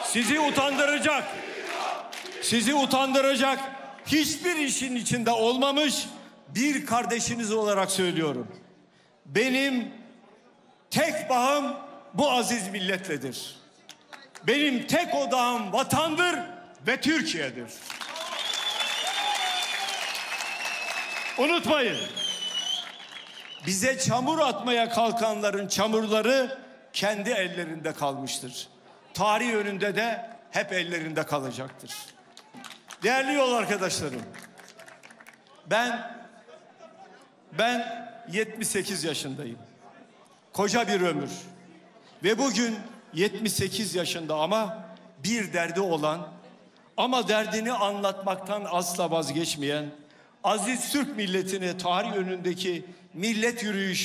sizi utandıracak hiçbir işin içinde olmamış bir kardeşiniz olarak söylüyorum. Benim tek bağım bu aziz milletledir. Benim tek odağım vatandır ve Türkiye'dir. Unutmayın. Bize çamur atmaya kalkanların çamurları kendi ellerinde kalmıştır. Tarih önünde de hep ellerinde kalacaktır. Değerli yol arkadaşlarım, ben 78 yaşındayım. Koca bir ömür. Ve bugün 78 yaşında ama bir derdi olan, ama derdini anlatmaktan asla vazgeçmeyen aziz Türk milletine tarih önündeki millet yürüyüşü